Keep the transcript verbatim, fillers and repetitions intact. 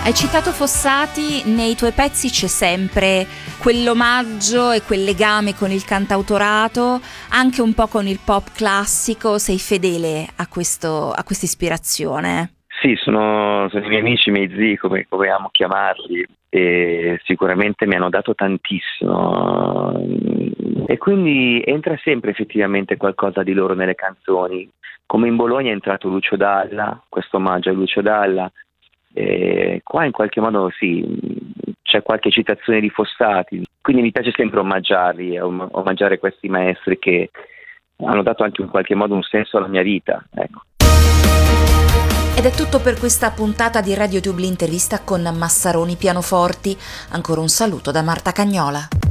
Hai citato Fossati, nei tuoi pezzi c'è sempre quell'omaggio e quel legame con il cantautorato, anche un po' con il pop classico, sei fedele a questo, a questa ispirazione? Sì, sono, sono i miei amici, i miei zii, come, come amo chiamarli, e sicuramente mi hanno dato tantissimo. E quindi entra sempre effettivamente qualcosa di loro nelle canzoni. Come in Bologna è entrato Lucio Dalla, questo omaggio a Lucio Dalla. E qua in qualche modo sì, c'è qualche citazione di Fossati, quindi mi piace sempre omaggiarli, om- omaggiare questi maestri che hanno dato anche in qualche modo un senso alla mia vita, ecco. Ed è tutto per questa puntata di RadioTube l'intervista con Massaroni Pianoforti. Ancora un saluto da Marta Cagnola.